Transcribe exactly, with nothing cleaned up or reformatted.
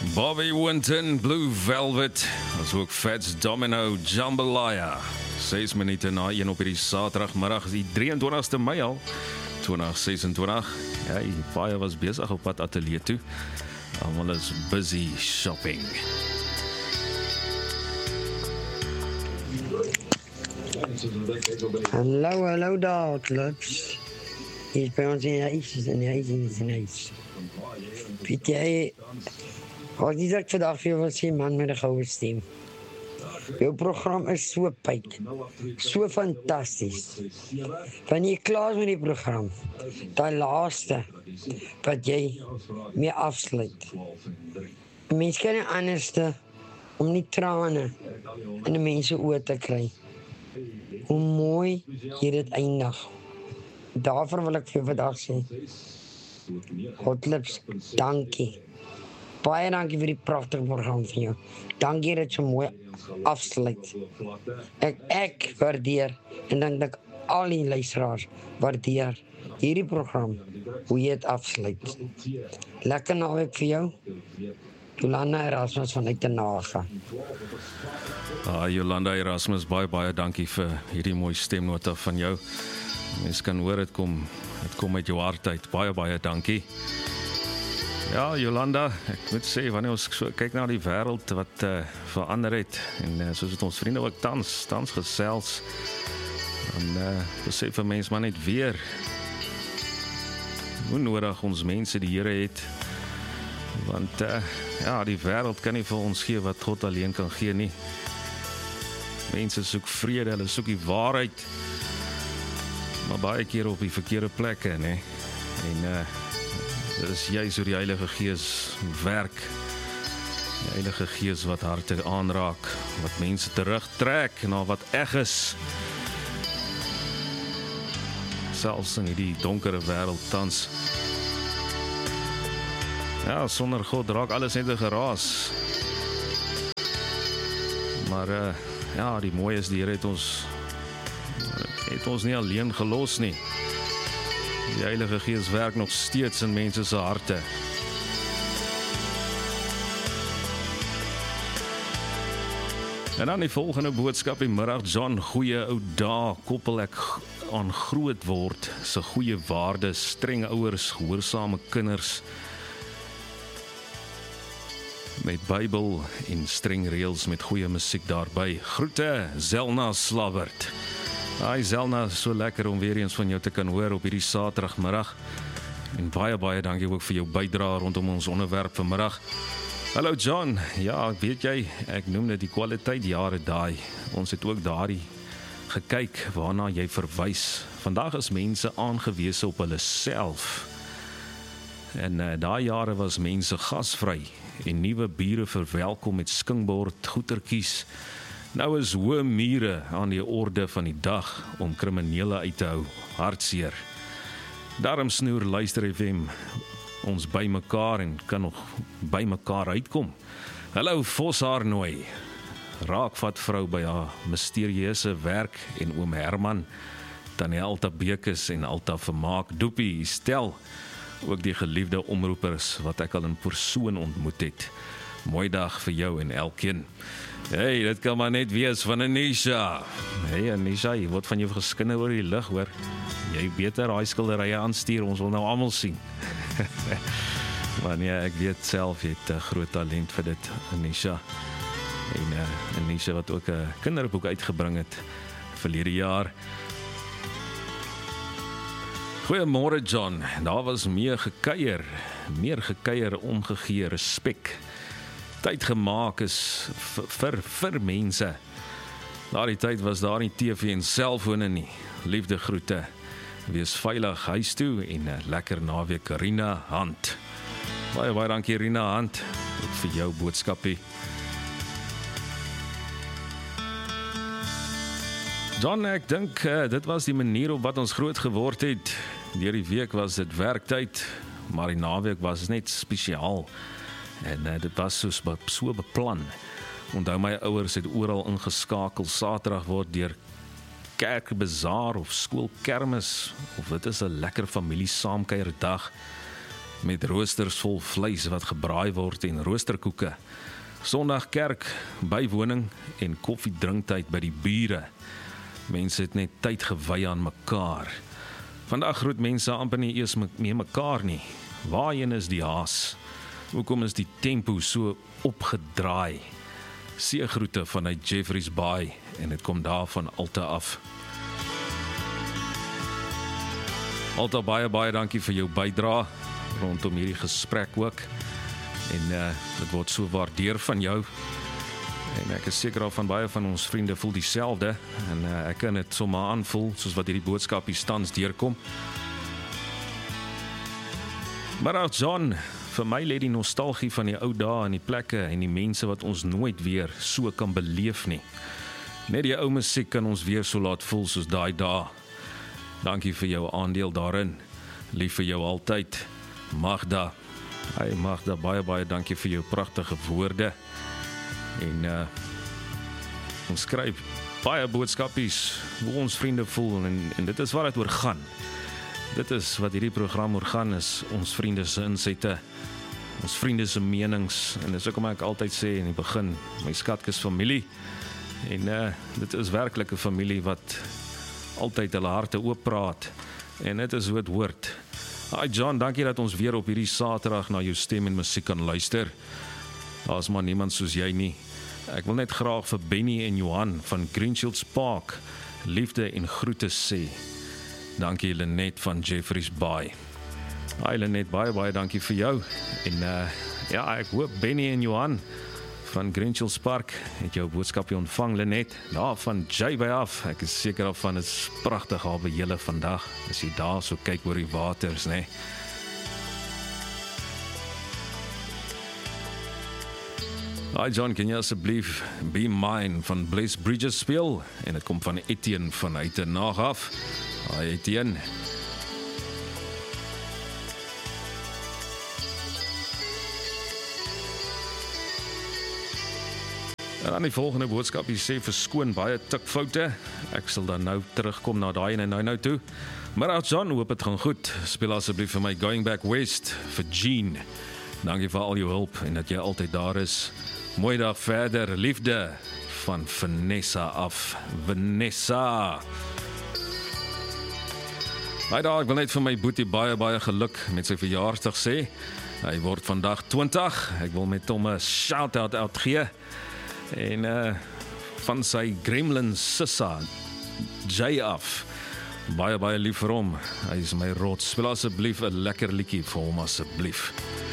Bobby Winton, Blue Velvet, as ook Fats Domino, Jambalaya. Ses minute na een op hierdie Saterdagmiddag, is die drieëntwintigste Mei al, twintig sesentwintig. Ja, die paie was besig op pad ateljee toe. Almal is busy shopping. Hallo, hallo daar, clubs. Hier is bij ons in huis, in huis, in huis. Weet jij, wat is dat ik vandaag voor jou wil zien, man, met een gouden stem. Jouw programma is zo pijt, zo fantastisch. Wanneer je klaar is met die programma, dat laatste wat jij mee afsluit. Een mens kan niet anders om niet tranen in de mensen oor te krijgen. Hoe mooi je dit eindigt. Daarvoor wil ik vir vandag sê. Godlips, dankie. Baie dankie vir die pragtige program van jou. Dankie dat jy so mooi afsluit. Ek, ek waardeer en dan dat al die luisteraars waardeer hierdie program, hoe jy het afsluit. Lekker naweek vir jou. Jolanda Erasmus vanuit die Naga. Ah, Jolanda Erasmus, baie baie dankie vir hierdie mooi stemnota van jou. Mens kan hoor, het kom, het kom uit jou hart uit. Baie baie dankie. Ja, Jolanda, ek moet sê, wanneer ons so kyk na die wêreld wat uh, verander het, en uh, soos het ons vriende ook tans, tans gesels, dan uh, besef 'n mens maar net weer hoe nodig ons mense die Here het. Want uh, ja, die wêreld kan nie vir ons gee wat God alleen kan gee nie. Mense soek vrede, hulle soek die waarheid, maar baie keer op die verkeerde plekke, nee. En uh, dit is juist hoe die Heilige Gees werk. Die Heilige Gees wat harte aanraak, wat mense terugtrek na wat eg is. Selfs in die donkere wêreld tans. Ja, sonder God raak alles net 'n geraas. Maar uh, ja, die mooie is, die Here het ons het ons nie alleen gelos nie. Die Heilige Gees werk nog steeds in mense se harte. En dan die volgende boodskap die middag, John, goeie ou dae, koppel ek aan groot word, se goeie waardes, streng ouers, gehoorsame kinders, met Bybel en streng reëls met goeie musiek daarby. Groete, Zelna Slabbert. Hi Zelna, so lekker om weer eens van jou te kan hoor op hierdie Saterdagmiddag. En baie baie dankie ook vir jou bydrae rondom ons onderwerp vanmiddag. Hallo John, ja, weet jy, ek noem dit die kwaliteit jare daai. Ons het ook daardie gekyk waarna jy verwys. Vandag is mense aangewese op hulle self. En uh, daai jare was mense gasvry en nuwe bure verwelkom met skinkbord, goetertjies. Nou is hoë mure aan die orde van die dag om kriminele uit te hou, hartseer. Daarom snoer Luister F M ons by mekaar en kan nog by mekaar uitkom. Hallo Voshaar nooi. Raakvat vrou by haar misterieuse werk en oom Herman, tannie Alta Bekes en Alta Vermaak, Doepie, Stel, ook die geliefde omroepers wat ek al in persoon ontmoet het. Mooi dag vir jou en elkeen. Hey, dit kan maar net wees van Anisha. Hey Anisha, jy word van jou geskinder oor die lug, hoor. Jy beter daai skilderye aanstuur, ons wil nou almal sien. Maar nee, ek weet self, jy het 'n groot talent vir dit, Anisha. En uh, Anisha wat ook 'n kinderboek uitgebring het verlede jaar. Goeiemôre John, daar was meer gekuier, meer gekuier, omgegee, respek. Tyd gemaak is vir vir mense. Daardie tyd was daar nie T V en selfone nie. Liefde groete. Wees veilig huis toe en 'n lekker naweek, Rina Hand. Baie baie dankie Rina Hand vir jou boodskapie. John, ek dink uh, dit was die manier op wat ons groot geword het. Deur die week was dit werktyd, maar die naweek was net spesiaal. En uh, dit was so, so beplan. Onthou my ouers het oral ingeskakel. Saterdag word deur kerkbazaar of skoolkermis, of dit is 'n lekker familie saamkuierdag. met roosters vol vleis wat gebraai word en roosterkoeke. Sondag kerk, bywoning en koffiedrinktyd by die bure. Mense het net tyd gewy aan mekaar. Vandag groet mense amper nie eers meer mekaar nie. Waarheen is die haas? Hoekom is die tempo so opgedraai? Seegroete vanuit Jeffreys Bay en dit kom daar van Alta af. Alta, baie baie dankie vir jou bydrae rondom hierdie gesprek ook. En uh, dit word so waardeer van jou. En ek is seker van baie van ons vriende voel dieselfde en uh, ek kan dit sommer aanvoel soos wat hierdie boodskap hier tans deurkom. Maar ou John, vir my lê die nostalgie van die ou dae en die plekke en die mense wat ons nooit weer so kan beleef nie. Net die ou musiek kan ons weer so laat voel soos daai dae. Dankie vir jou aandeel daarin. Lief vir jou altyd. Magda. Hey Magda, baie baie dankie vir jou pragtige woorde. En uh, ons skryf baie boodskapies hoe ons vriende voel en, en dit is wat dit oor gaan. Dit is wat hierdie program oor gaan, is ons vriende se insette, ons vriende se menings en dis ook om ek altyd sê in die begin, my skatkis familie en uh, dit is werklik 'n familie wat altyd hulle harte oop praat en dit is hoe dit hoort. Hi John, dankie dat ons weer op hierdie Saterdag na jou stem en musiek kan luister. Daar is maar niemand soos jy nie. Ek wil net graag vir Benny en Johan van Greenshields Park liefde en groete sê. Dankie Lenet van Jeffreys Bay. Hi Lenet, baie baie dankie vir jou. En uh, ja, ek hoop Benny en Johan van Greenshields Park het jou boodskapie ontvang, Lenet. Daar van J by af. Ek is seker daarvan, dit is pragtig daar by julle vandag. As jy daar so kyk oor die waters, né? Hi John, kan jy asseblief Be Mine van Bless Bridges speel? En dit kom van Etienne vanuit 'n nag af. Hi Etienne. En dan die volgende boodskap, jy sê verskoon baie tikfoute. Ek sal dan nou terugkom na daai en nou nou toe. Maar ou John, hoop dit gaan goed. Speel asseblief vir my Going Back West vir Jean. Dankie vir al jou hulp en dat jy altyd daar is. Mooi dag verder, liefde van Vanessa af. Vanessa. Hy daar, ek wil net vir my boetie baie baie geluk met sy verjaarsdag sê. Hy word vandag twintig. Ek wil met hom 'n shout-out uitgee. En uh, van sy gremlin Sissa J af. Baie baie lief vir hom. Hy is my rots. Speel asseblief 'n lekker liedjie vir hom asseblief.